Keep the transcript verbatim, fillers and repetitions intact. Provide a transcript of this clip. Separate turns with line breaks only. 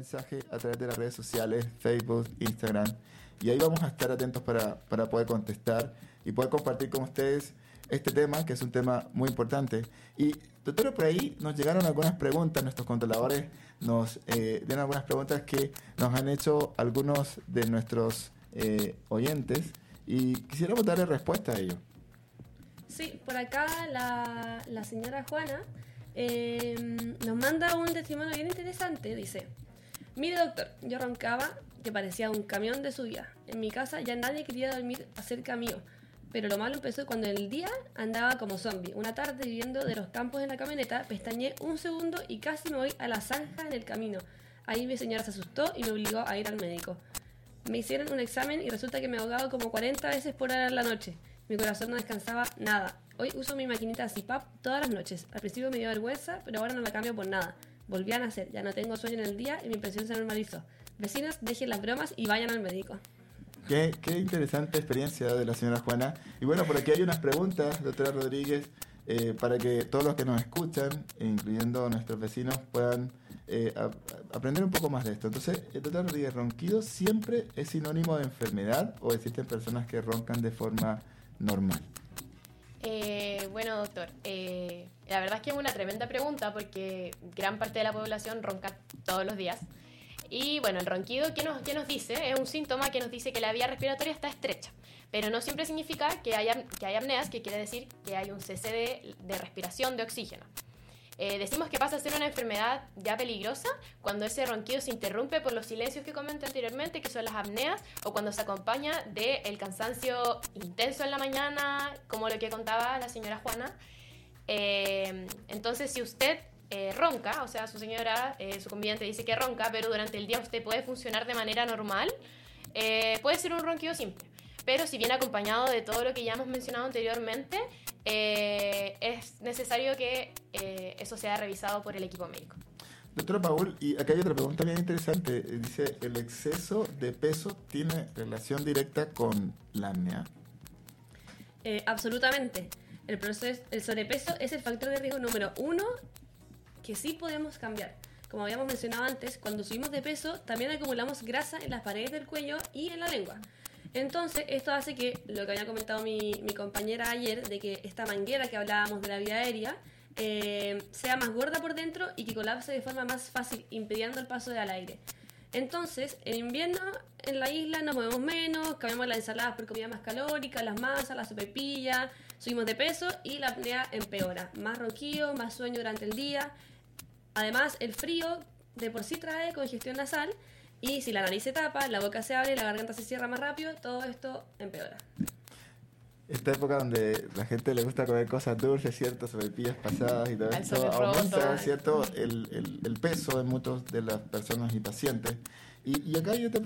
mensaje a través de las redes sociales, Facebook, Instagram, y ahí vamos a estar atentos para, para poder contestar y poder compartir con ustedes este tema, que es un tema muy importante. Y, doctora, por ahí nos llegaron algunas preguntas, nuestros controladores nos eh, dieron algunas preguntas que nos han hecho algunos de nuestros eh, oyentes, y quisiéramos darle respuesta a ello.
Sí, por acá la, la señora Juana eh, nos manda un testimonio bien interesante. Dice: mire, doctor, yo roncaba que parecía un camión de subida. En mi casa ya nadie quería dormir cerca mío, pero lo malo empezó cuando en el día andaba como zombie. Una tarde, viviendo de los campos en la camioneta, pestañeé un segundo y casi me voy a la zanja en el camino. Ahí mi señora se asustó y me obligó a ir al médico. Me hicieron un examen y resulta que me he ahogado como cuarenta veces por hora en la noche. Mi corazón no descansaba nada. Hoy uso mi maquinita C PAP todas las noches. Al principio me dio vergüenza, pero ahora no la cambio por nada. Volví a nacer, ya no tengo sueño en el día y mi presión se normalizó. Vecinos, dejen las bromas y vayan al médico.
Qué, qué interesante experiencia de la señora Juana. Y bueno, por aquí hay unas preguntas, doctora Rodríguez, eh, para que todos los que nos escuchan, incluyendo nuestros vecinos, puedan eh, a, a aprender un poco más de esto. Entonces, el doctor Rodríguez, ¿ronquido siempre es sinónimo de enfermedad o existen personas que roncan de forma normal?
Eh, bueno, doctor, eh, la verdad es que es una tremenda pregunta porque gran parte de la población ronca todos los días. Y bueno, el ronquido, ¿qué nos, qué nos dice? Es un síntoma que nos dice que la vía respiratoria está estrecha, pero no siempre significa que hay, que hay apneas, que quiere decir que hay un cese de, de respiración de oxígeno. Eh, decimos que pasa a ser una enfermedad ya peligrosa cuando ese ronquido se interrumpe por los silencios que comenté anteriormente, que son las apneas, o cuando se acompaña del cansancio intenso en la mañana, como lo que contaba la señora Juana. Eh, entonces, si usted eh, ronca, o sea, su señora, eh, su conviviente dice que ronca, pero durante el día usted puede funcionar de manera normal, eh, puede ser un ronquido simple. Pero si viene acompañado de todo lo que ya hemos mencionado anteriormente, eh, es necesario que eh, eso sea revisado por el equipo médico.
Doctora Paul, y acá hay otra pregunta bien interesante. Dice, ¿el exceso de peso tiene relación directa con la apnea?
Eh, absolutamente. El, proceso, el sobrepeso es el factor de riesgo número uno que sí podemos cambiar. Como habíamos mencionado antes, cuando subimos de peso, también acumulamos grasa en las paredes del cuello y en la lengua. Entonces, esto hace que, lo que había comentado mi, mi compañera ayer, de que esta manguera que hablábamos de la vía aérea, eh, sea más gorda por dentro y que colapse de forma más fácil, impidiendo el paso del aire. Entonces, en invierno, en la isla nos movemos menos, cambiamos las ensaladas por comida más calórica, las masas, la sopaipilla, subimos de peso y la apnea empeora. Más ronquido, más sueño durante el día. Además, el frío de por sí trae congestión nasal, y si la nariz se tapa, la boca se abre, la garganta se cierra más rápido, todo esto empeora.
Esta época donde la gente le gusta comer cosas dulces, ¿cierto? Sopaipillas pasadas y todo esto, aumenta, ¿cierto? El, el, el peso de muchos de las personas y pacientes. Y, y acá hay otra